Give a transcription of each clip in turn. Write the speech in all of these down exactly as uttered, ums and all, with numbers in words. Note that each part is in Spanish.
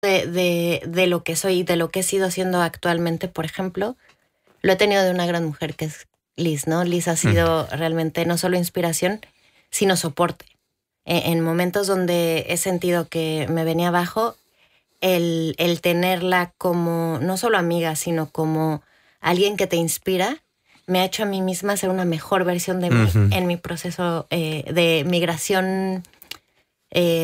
de, de, de lo que soy y de lo que he sido siendo actualmente, por ejemplo, lo he tenido de una gran mujer que es Liz, ¿no? Liz ha sido mm. realmente no solo inspiración, sino soporte. En, en momentos donde he sentido que me venía abajo, el, el tenerla como, no solo amiga, sino como alguien que te inspira, me ha hecho a mí misma ser una mejor versión de mí uh-huh. en mi proceso eh, de migración, eh,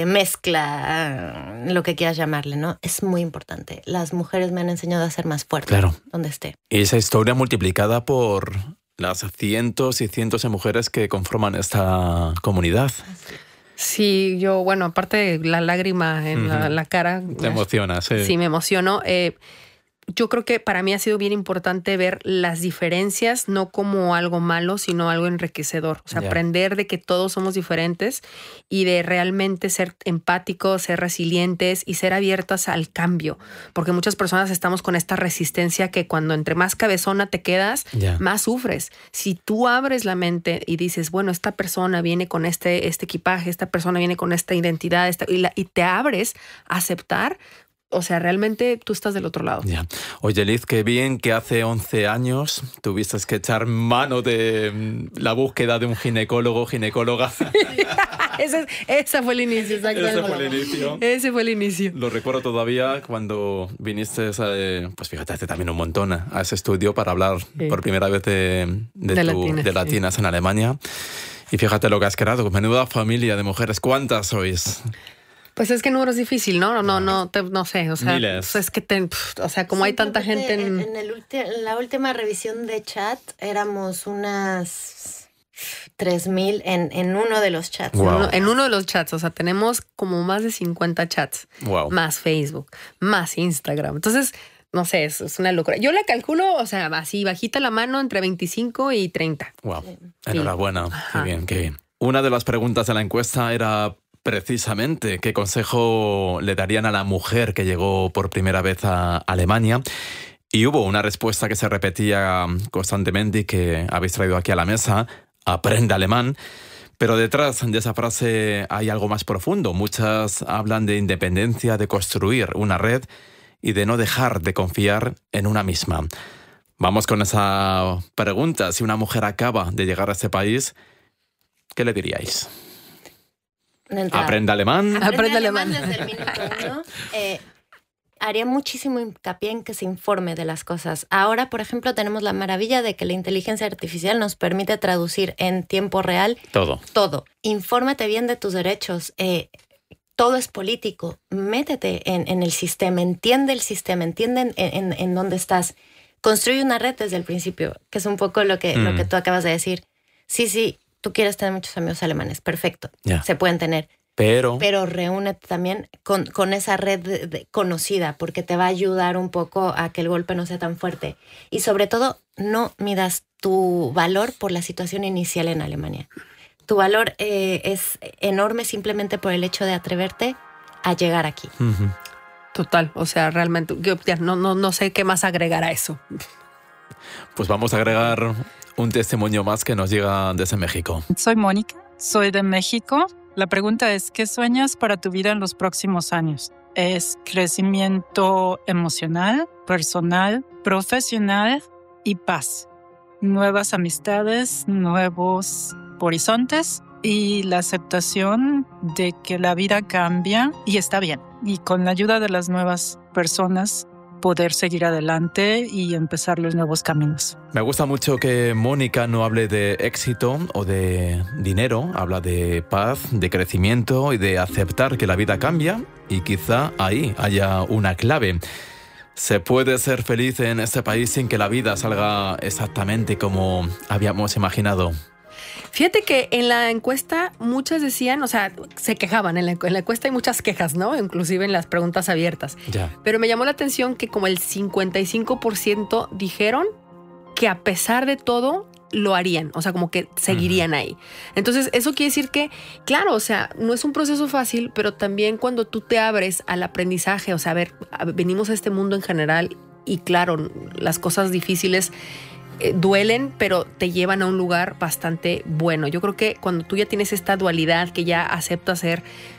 mezcla, lo que quieras llamarle, ¿no? Es muy importante. Las mujeres me han enseñado a ser más fuerte claro. donde esté. Y esa historia multiplicada por las cientos y cientos de mujeres que conforman esta comunidad. Sí, yo, bueno, aparte de la lágrima en uh-huh. la, la cara. Te emociona, sí. Sí, me emociono. Eh, Yo creo que para mí ha sido bien importante ver las diferencias, no como algo malo, sino algo enriquecedor. O sea, yeah. aprender de que todos somos diferentes y de realmente ser empáticos, ser resilientes y ser abiertas al cambio. Porque muchas personas estamos con esta resistencia que cuando entre más cabezona te quedas, yeah. más sufres. Si tú abres la mente y dices, bueno, esta persona viene con este, este equipaje, esta persona viene con esta identidad, esta, y, la, y te abres a aceptar, o sea, realmente tú estás del otro lado. Ya. Oye, Liz, qué bien que hace once años tuviste que echar mano de la búsqueda de un ginecólogo, ginecóloga. Ese, ese fue el inicio, exactamente. Ese fue el inicio. Ese fue el inicio. Lo recuerdo todavía cuando viniste, a, pues fíjate, hace también un montón a ese estudio para hablar sí. por primera vez de, de, de, tu, latinas, de latinas sí. en Alemania. Y fíjate lo que has creado. Menuda familia de mujeres. ¿Cuántas sois? Pues es que número es difícil, ¿no? No, no, te, no sé, o sea, Miles. Es que te, o sea, como sí, hay tanta gente en... En, el ulti- en la última revisión de chat éramos unas tres mil en, en uno de los chats. Wow. En, uno, en uno de los chats, o sea, tenemos como más de cincuenta chats. Wow. Más Facebook, más Instagram. Entonces, no sé, es, es una locura. Yo la calculo, o sea, así bajita la mano, entre veinticinco y treinta. Wow. Sí. Enhorabuena. Ajá. Qué bien, qué bien. Una de las preguntas de la encuesta era... precisamente, ¿qué consejo le darían a la mujer que llegó por primera vez a Alemania? Y hubo una respuesta que se repetía constantemente y que habéis traído aquí a la mesa: aprende alemán. Pero detrás de esa frase hay algo más profundo. Muchas hablan de independencia, de construir una red y de no dejar de confiar en una misma. Vamos con esa pregunta. Si una mujer acaba de llegar a este país, ¿qué le diríais? ¿Aprende alemán? Aprende alemán desde el minuto uno. Eh, haría muchísimo hincapié en que se informe de las cosas. Ahora, por ejemplo, tenemos la maravilla de que la inteligencia artificial nos permite traducir en tiempo real todo. Todo. Infórmate bien de tus derechos. Eh, todo es político. Métete en, en el sistema, entiende el sistema, entiende en, en, en dónde estás. Construye una red desde el principio, que es un poco lo que, mm. lo que tú acabas de decir. Sí, sí. Tú quieres tener muchos amigos alemanes, perfecto, yeah. se pueden tener. Pero, Pero reúnete también con, con esa red de, de, conocida, porque te va a ayudar un poco a que el golpe no sea tan fuerte. Y sobre todo, no midas tu valor por la situación inicial en Alemania. Tu valor eh, es enorme simplemente por el hecho de atreverte a llegar aquí. Uh-huh. Total, o sea, realmente, yo ya no, no, no sé qué más agregar a eso. Pues vamos a agregar un testimonio más que nos llega desde México. Soy Mónica, soy de México. La pregunta es, ¿qué sueñas para tu vida en los próximos años? Es crecimiento emocional, personal, profesional y paz. Nuevas amistades, nuevos horizontes y la aceptación de que la vida cambia y está bien. Y con la ayuda de las nuevas personas, poder seguir adelante y empezar los nuevos caminos. Me gusta mucho que Mónica no hable de éxito o de dinero, habla de paz, de crecimiento y de aceptar que la vida cambia, y quizá ahí haya una clave. ¿Se puede ser feliz en este país sin que la vida salga exactamente como habíamos imaginado? Fíjate que en la encuesta muchas decían, o sea, se quejaban. En la, en la encuesta hay muchas quejas, ¿no? Inclusive en las preguntas abiertas. Ya. Pero me llamó la atención que como el cincuenta y cinco por ciento dijeron que a pesar de todo lo harían. O sea, como que seguirían uh-huh. ahí. Entonces, eso quiere decir que, claro, o sea, no es un proceso fácil, pero también cuando tú te abres al aprendizaje, o sea, a ver, venimos a este mundo en general y claro, las cosas difíciles Eh, duelen, pero te llevan a un lugar bastante bueno. Yo creo que cuando tú ya tienes esta dualidad, que ya aceptas ser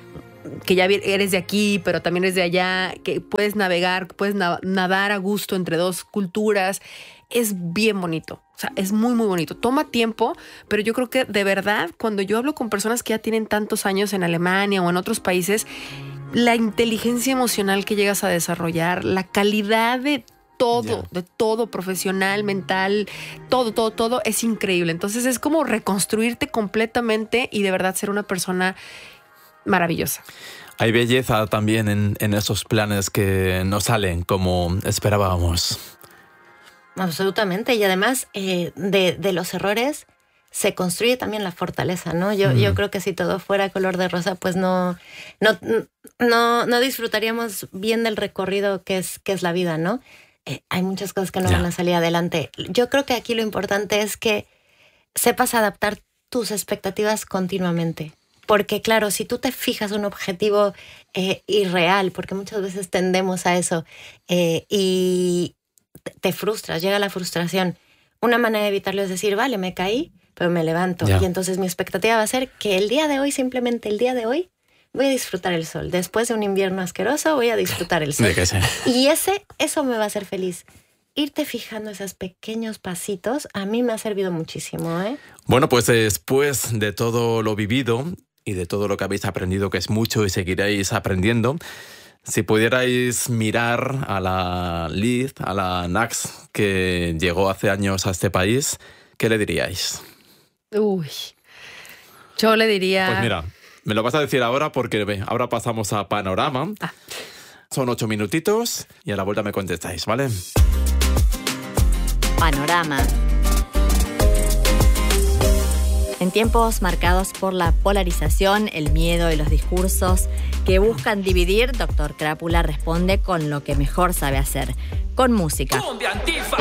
que ya eres de aquí, pero también eres de allá, que puedes navegar, puedes na- nadar a gusto entre dos culturas. Es bien bonito. O sea, es muy, muy bonito. Toma tiempo, pero yo creo que de verdad, cuando yo hablo con personas que ya tienen tantos años en Alemania o en otros países, la inteligencia emocional que llegas a desarrollar, la calidad de todo, yeah. de todo, profesional, mental, todo, todo, todo es increíble. Entonces es como reconstruirte completamente y de verdad ser una persona maravillosa. Hay belleza también en, en esos planes que no salen como esperábamos. Absolutamente. Y además eh, de, de los errores se construye también la fortaleza, ¿no? Yo, mm. yo creo que si todo fuera color de rosa, pues no, no, no, no disfrutaríamos bien del recorrido que es, que es la vida, ¿no? Eh, hay muchas cosas que no yeah. van a salir adelante. Yo creo que aquí lo importante es que sepas adaptar tus expectativas continuamente. Porque claro, si tú te fijas un objetivo eh, irreal, porque muchas veces tendemos a eso, eh, y te, te frustras, llega la frustración. Una manera de evitarlo es decir, vale, me caí, pero me levanto. Yeah. Y entonces mi expectativa va a ser que el día de hoy, simplemente el día de hoy, voy a disfrutar el sol. Después de un invierno asqueroso, voy a disfrutar el sol. Y ese, eso me va a hacer feliz. Irte fijando esos pequeños pasitos a mí me ha servido muchísimo, ¿eh? Bueno, pues después de todo lo vivido y de todo lo que habéis aprendido, que es mucho y seguiréis aprendiendo, si pudierais mirar a la Liz, a la Nax, que llegó hace años a este país, ¿qué le diríais? Uy, yo le diría... Pues mira, me lo vas a decir ahora porque ve, ahora pasamos a Panorama. Ah. Son ocho minutitos y a la vuelta me contestáis, ¿vale? Panorama. En tiempos marcados por la polarización, el miedo y los discursos que buscan dividir, doctor Crápula responde con lo que mejor sabe hacer, con música.